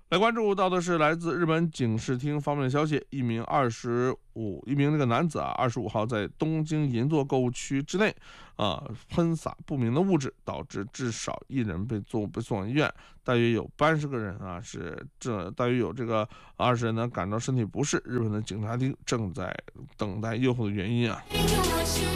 来关注到的是来自日本警视厅方面的消息，一名这个男子啊，25号在东京银座购物区之内喷洒不明的物质，导致至少1人被送往医院，大约有80个人啊大约有这个20人呢感到身体不适。日本的警察厅正在等待诱后的原因啊。